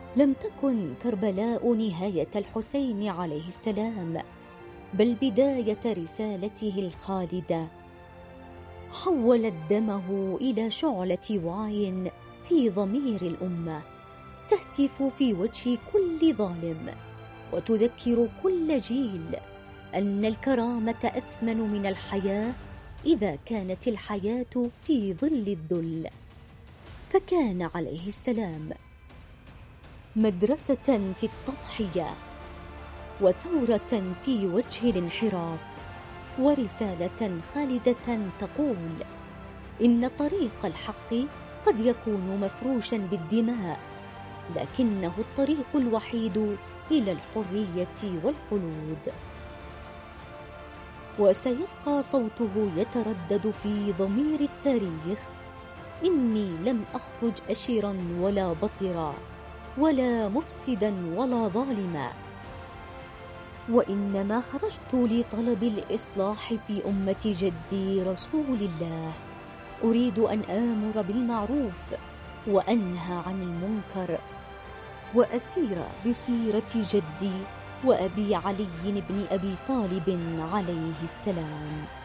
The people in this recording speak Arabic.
لم تكن كربلاء نهاية الحسين عليه السلام، بل بداية رسالته الخالدة. حولت دمه إلى شعلة وعي في ضمير الأمة، تهتف في وجه كل ظالم، وتذكر كل جيل أن الكرامة أثمن من الحياة إذا كانت الحياة في ظل الذل. فكان عليه السلام مدرسة في التضحية، وثورة في وجه الانحراف، ورسالة خالدة تقول إن طريق الحق قد يكون مفروشا بالدماء، لكنه الطريق الوحيد إلى الحرية والخلود. وسيبقى صوته يتردد في ضمير التاريخ: إني لم أخرج أشرا ولا بطرا ولا مفسدا ولا ظالما، وإنما خرجت لطلب الإصلاح في أمة جدي رسول الله. أريد أن آمر بالمعروف وأنهى عن المنكر، وأسير بسيرة جدي وأبي علي بن أبي طالب عليه السلام.